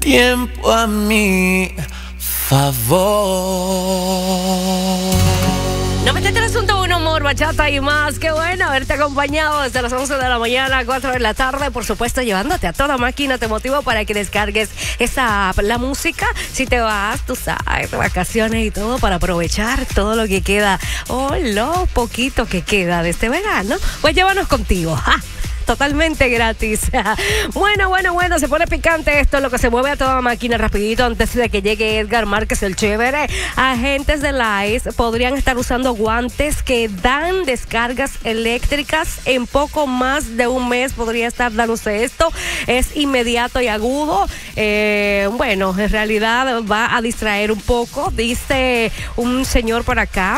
tiempo a mi favor. 93.1 Humor, Bachata y más. Qué bueno haberte acompañado desde las 11 de la mañana a 4 de la tarde. Por supuesto, llevándote a toda máquina. Te motivo para que descargues esa app, la música. Si te vas, tú sabes, de vacaciones y todo, para aprovechar todo lo que queda o lo poquito que queda de este verano, pues llévanos contigo. ¡Ja! Totalmente gratis. Bueno, se pone picante esto, lo que se mueve a toda máquina rapidito antes de que llegue Edgar Márquez el chévere. Agentes de la ICE podrían estar usando guantes que dan descargas eléctricas. En poco más de un mes podría estar dándose esto. Es inmediato y agudo. En realidad va a distraer un poco. Dice un señor por acá,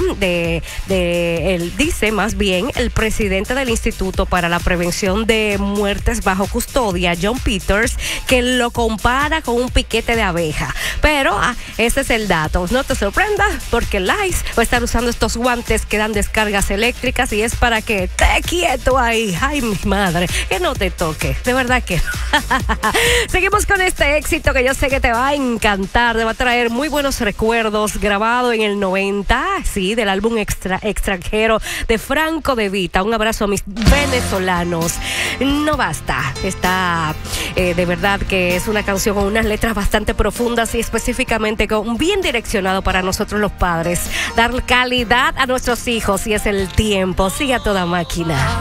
dice más bien el presidente del Instituto para la Prevención de Muertes Bajo Custodia, John Peters, que lo compara con un piquete de abeja. Pero ese es el dato. No te sorprendas, porque el ICE va a estar usando estos guantes que dan descargas eléctricas y es para que te quieto ahí. Ay, mi madre, que no te toque. De verdad que seguimos con este éxito que yo sé que te va a encantar, te va a traer muy buenos recuerdos. Grabado en el 90, sí, del álbum extranjero de Franco De Vita. Un abrazo a mis venezolanos. No basta. Está de verdad que es una canción con unas letras bastante profundas y específicamente bien direccionado para nosotros los padres. Dar calidad a nuestros hijos y es el tiempo. Sigue a toda máquina.